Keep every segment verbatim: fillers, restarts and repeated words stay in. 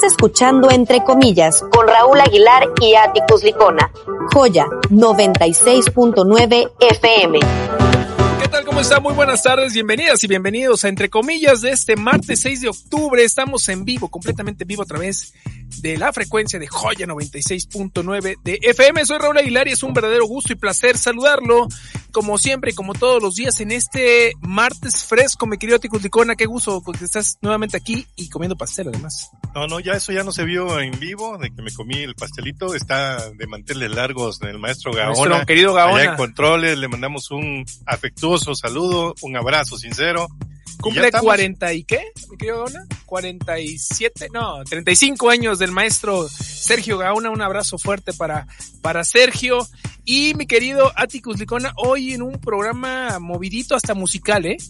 escuchando Entre Comillas con Raúl Aguilar y Atticus Licona. Joya noventa y seis punto nueve F M. ¿Qué tal? ¿Cómo están? Muy buenas tardes, bienvenidas y bienvenidos a Entre Comillas de este martes seis de octubre. Estamos en vivo, completamente en vivo a través de la frecuencia de Joya noventa y seis punto nueve de F M. Soy Raúl Aguilar y es un verdadero gusto y placer saludarlo, como siempre y como todos los días, en este martes fresco, mi querido Atticus Licona. Qué gusto que estás nuevamente aquí y comiendo pastel, además. No, no, ya eso ya no se vio en vivo, de que me comí el pastelito. Está de manteles largos del maestro Gaona. Nuestro querido Gaona. Allá en controles, le mandamos un afectuoso saludo, un abrazo sincero. Cumple cuarenta y qué, mi querido Gaona, cuarenta y siete, no, treinta y cinco años del maestro Sergio Gaona. Un abrazo fuerte para, para Sergio. Y mi querido Atticus Licona, hoy en un programa movidito hasta musical, ¿eh?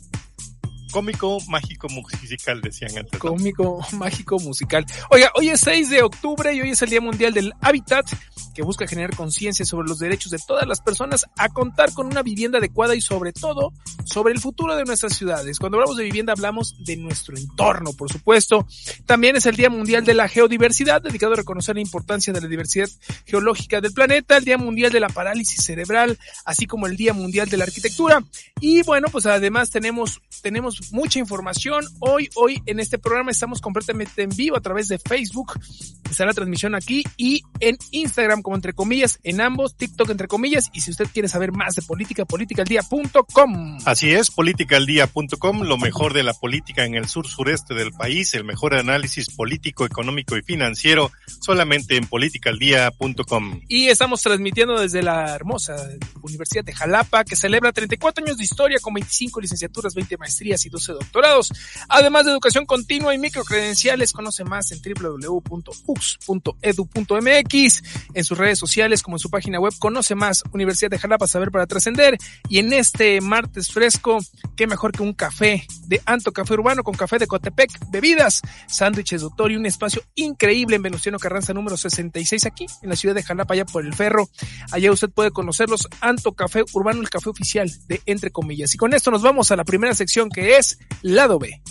Cómico, mágico, musical, decían antes. Cómico, mágico, musical. Oiga, hoy es seis de octubre y hoy es el Día Mundial del Hábitat, que busca generar conciencia sobre los derechos de todas las personas a contar con una vivienda adecuada y sobre todo sobre el futuro de nuestras ciudades. Cuando hablamos de vivienda hablamos de nuestro entorno, por supuesto. También es el Día Mundial de la Geodiversidad, dedicado a reconocer la importancia de la diversidad geológica del planeta, el Día Mundial de la Parálisis Cerebral, así como el Día Mundial de la Arquitectura. Y bueno, pues además tenemos, tenemos mucha información. Hoy, hoy en este programa estamos completamente en vivo a través de Facebook. Está la transmisión aquí y en Instagram como Entre Comillas, en ambos, TikTok Entre Comillas, y si usted quiere saber más de política, política al día punto com. Así es, política al día punto com, lo mejor de la política en el sur sureste del país, el mejor análisis político, económico y financiero, solamente en política al día punto com. Y estamos transmitiendo desde la hermosa Universidad de Jalapa, que celebra treinta y cuatro años de historia con veinticinco licenciaturas, veinte maestrías y doce doctorados, además de educación continua y microcredenciales. Conoce más en doble u doble u doble u punto u x punto e d u punto m x, en sus redes sociales como en su página web. Conoce más Universidad de Jalapa, saber para trascender. Y en este martes fresco, qué mejor que un café de Anto Café Urbano con café de Cotepec, bebidas, sándwiches, doctor, y un espacio increíble en Venustiano Carranza número sesenta y seis, aquí en la ciudad de Jalapa, allá por el Ferro. Allá usted puede conocerlos. Anto Café Urbano, el café oficial de Entre Comillas. Y con esto nos vamos a la primera sección, que es Lado B.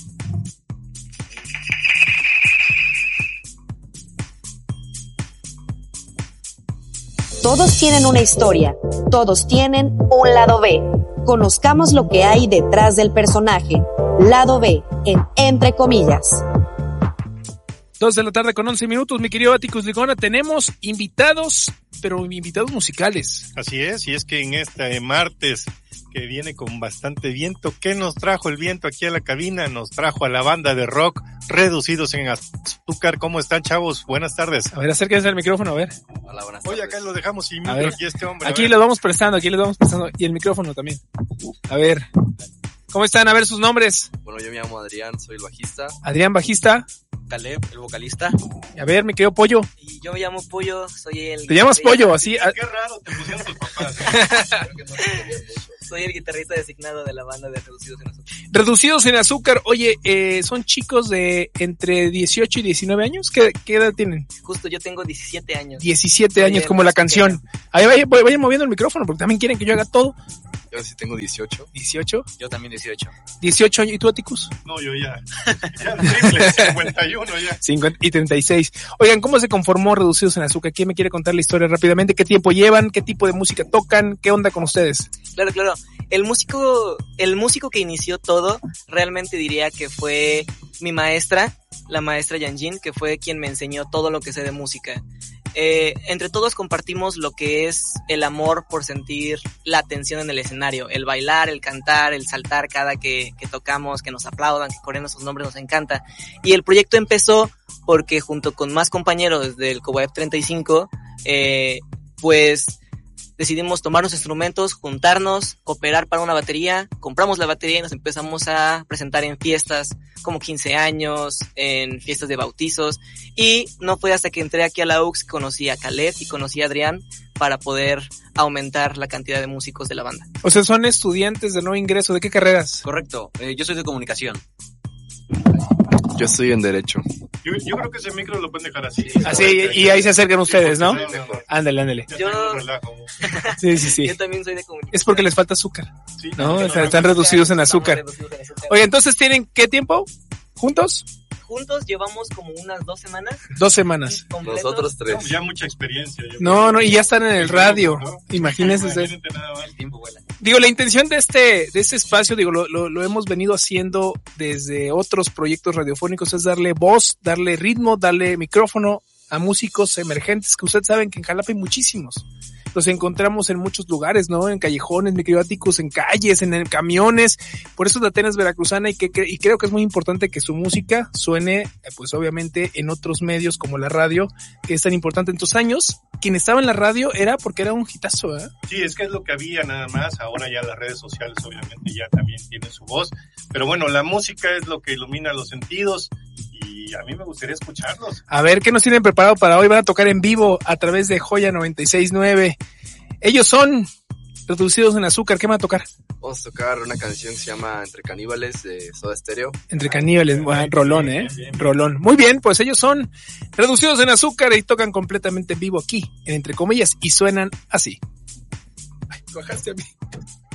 Todos tienen una historia, todos tienen un lado B. Conozcamos lo que hay detrás del personaje. Lado B, en Entre Comillas. Dos de la tarde con once minutos, mi querido Atticus Licona. Tenemos invitados, pero invitados musicales. Así es, y es que en este martes que viene con bastante viento, ¿qué nos trajo el viento aquí a la cabina? Nos trajo a la banda de rock Reducidos en Azúcar. ¿Cómo están, chavos? Buenas tardes. A ver, acérquense al micrófono, a ver. Hola, buenas tardes. Oye, acá lo dejamos sin micro, aquí este hombre. Aquí lo vamos prestando, aquí le vamos prestando, y el micrófono también. A ver, ¿cómo están? A ver sus nombres. Bueno, yo me llamo Adrián, soy el bajista. Adrián, bajista. Caleb, el vocalista. A ver, me quedo Pollo. Y yo me llamo Pollo, soy el... ¿Te llamas Pollo? Así. Qué raro te pusieron tus papás. Soy el guitarrista designado de la banda de Reducidos en Azúcar. Reducidos en Azúcar. Oye, eh, son chicos de entre dieciocho y diecinueve años. ¿Qué, qué edad tienen? Justo yo tengo diecisiete años. diecisiete años, como la canción. Ahí vayan, vayan moviendo el micrófono porque también quieren que yo haga todo. Yo sí tengo dieciocho. ¿dieciocho? Yo también dieciocho. ¿dieciocho años? ¿Y tú, Atticus? No, yo ya. Ya triple, cincuenta y uno ya. cincuenta y treinta y seis. Oigan, ¿cómo se conformó Reducidos en Azúcar? ¿Quién me quiere contar la historia rápidamente? ¿Qué tiempo llevan? ¿Qué tipo de música tocan? ¿Qué onda con ustedes? Claro, claro. El músico, el músico que inició todo, realmente diría que fue mi maestra, la maestra Yanjin, que fue quien me enseñó todo lo que sé de música. Eh, entre todos compartimos lo que es el amor por sentir la atención en el escenario, el bailar, el cantar, el saltar cada que, que tocamos, que nos aplaudan, que corren nuestros nombres, nos encanta. Y el proyecto empezó porque junto con más compañeros del Cobaep treinta y cinco, eh, pues decidimos tomar los instrumentos, juntarnos, cooperar para una batería, compramos la batería y nos empezamos a presentar en fiestas como quince años, en fiestas de bautizos, y no fue hasta que entré aquí a la U X que conocí a Caleb y conocí a Adrián para poder aumentar la cantidad de músicos de la banda. O sea, son estudiantes de nuevo ingreso, ¿de qué carreras? Correcto, eh, yo soy de comunicación. Yo estoy en Derecho. Yo, yo creo que ese micro lo pueden dejar así. Así, y, y ahí se acercan ustedes, ¿no? Ándale, ándale. Yo, sí, sí, sí. Yo también soy de comunicación. Es porque les falta azúcar, ¿no? no o sea, están reducidos en azúcar. reducidos en azúcar. Oye, entonces, ¿tienen qué tiempo? ¿Juntos? juntos llevamos como unas dos semanas. Dos semanas. completos. Nosotros tres. No, ya mucha experiencia. ya No, mucha- no, y ya están en el radio. Imagínense ustedes. Imagínate nada más. El tiempo vuela. Digo, la intención de este, de este espacio, digo, lo, lo, lo hemos venido haciendo desde otros proyectos radiofónicos, es darle voz, darle ritmo, darle micrófono a músicos emergentes, que ustedes saben que en Jalapa hay muchísimos. Los encontramos en muchos lugares, ¿no? En callejones, microáticos, en calles, en, en camiones. Por eso es la Atenas Veracruzana y que, que y creo que es muy importante que su música suene, eh, pues obviamente en otros medios como la radio, que es tan importante en tus años. Quien estaba en la radio era porque era un hitazo, ¿eh? Sí, es que es lo que había nada más. Ahora ya las redes sociales obviamente ya también tienen su voz. Pero bueno, la música es lo que ilumina los sentidos y a mí me gustaría escucharlos. A ver, ¿qué nos tienen preparado para hoy? Van a tocar en vivo a través de Joya noventa y seis punto nueve. Ellos son Reducidos en Azúcar. ¿Qué van a tocar? Vamos a tocar una canción que se llama Entre Caníbales de Soda Stereo. Entre caníbales, bueno, rolón, ¿eh? Rolón. Muy bien, pues ellos son Reducidos en Azúcar y tocan completamente en vivo aquí, en Entre Comillas, y suenan así. Ay, bajaste a mí.